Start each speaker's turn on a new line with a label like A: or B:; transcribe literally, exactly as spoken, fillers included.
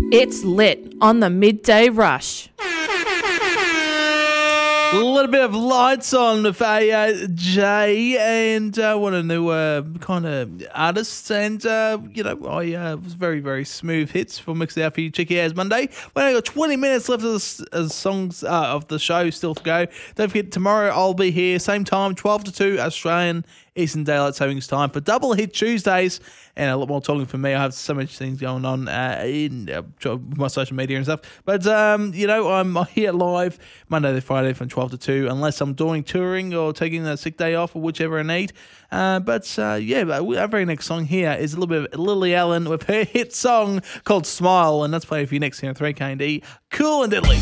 A: It's lit on the midday rush.
B: A little bit of lights on with A uh, J and uh, one of the new uh, kind of artists. And, uh, you know, I uh, was very, very smooth hits for Mix It Out for you. Cheeky as Monday. We only got twenty minutes left of the uh, songs uh, of the show still to go. Don't forget, tomorrow I'll be here, same time, twelve to two, Australian Eastern Daylight Savings Time for Double Hit Tuesdays. And a lot more talking from me. I have so much things going on uh, in uh, my social media and stuff. But, um, you know, I'm here live Monday to Friday from twelve to two, unless I'm doing touring or taking a sick day off or whichever I need. Uh, but, uh, yeah, our very next song here is a little bit of Lily Allen with her hit song called Smile. And that's playing for you next here on three K and D. Cool and Diddly.